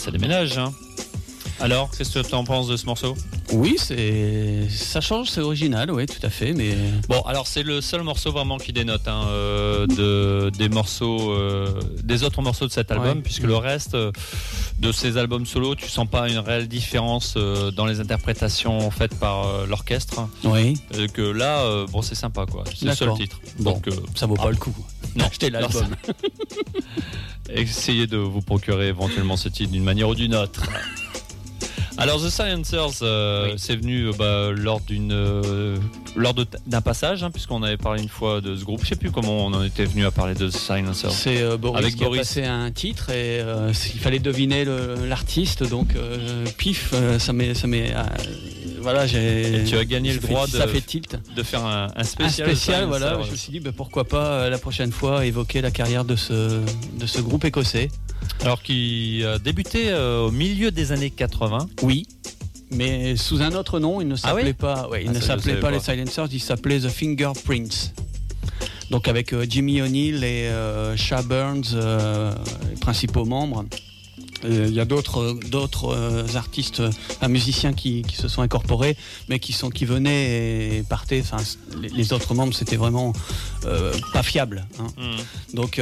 ça déménage. Hein. Alors, qu'est-ce que tu en penses de ce morceau ? Oui, ça change, c'est original, oui, tout à fait. Mais bon, alors c'est le seul morceau vraiment qui dénote des morceaux, des autres morceaux de cet album, puisque le reste de ces albums solo, tu sens pas une réelle différence dans les interprétations faites par l'orchestre. Oui. Que là, bon, c'est sympa, quoi. C'est le seul titre. Bon, donc, ça vaut pas le coup. Non, achetez l'album. Essayez de vous procurer éventuellement ce titre d'une manière ou d'une autre. Alors The Silencers, c'est venu lors d'un passage, hein, puisqu'on avait parlé une fois de ce groupe. Je sais plus comment on en était venu à parler de The Silencers. C'est Boris avec qui Boris. a passé un titre et il fallait deviner l'artiste, donc pif, ça m'est voilà, tu as gagné le droit de faire un spécial. Voilà, je me suis dit pourquoi pas la prochaine fois évoquer la carrière de ce groupe écossais. Alors qui a débuté au milieu des années 80. Oui, mais sous un autre nom, il ne s'appelait pas les Silencers, il s'appelait The Fingerprints. Donc avec Jimmy O'Neill et Shah Burns, les principaux membres. Il y a d'autres artistes, musiciens qui se sont incorporés, mais qui venaient et partaient. Enfin, les autres membres, c'était vraiment pas fiable. Hein. Donc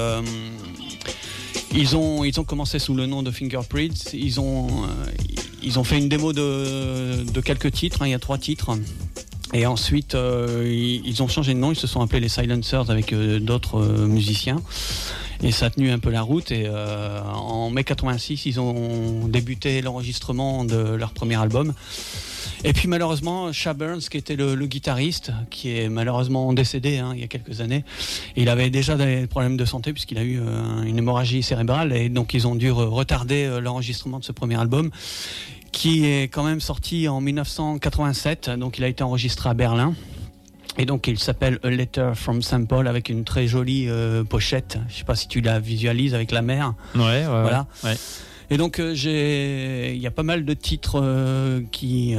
ils ont commencé sous le nom de Fingerprints. Ils ont fait une démo de quelques titres. Hein, il y a 3 titres. Et ensuite, ils ont changé de nom. Ils se sont appelés les Silencers avec d'autres musiciens. Et ça a tenu un peu la route. Et en mai 86, ils ont débuté l'enregistrement de leur premier album. Et puis malheureusement, Shah Burns, qui était le guitariste, qui est malheureusement décédé il y a quelques années, il avait déjà des problèmes de santé puisqu'il a eu une hémorragie cérébrale. Et donc ils ont dû retarder l'enregistrement de ce premier album, qui est quand même sorti en 1987. Donc il a été enregistré à Berlin. Et donc il s'appelle A Letter from St. Paul avec une très jolie pochette. Je sais pas si tu la visualises avec la mer. Ouais. Voilà. Ouais. Et donc il y a pas mal de titres qui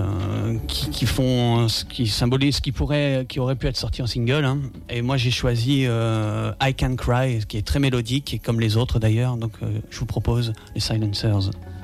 symbolisent qui aurait pu être sorti en single. Hein. Et moi j'ai choisi I Can Cry, qui est très mélodique et comme les autres d'ailleurs. Donc je vous propose les Silencers.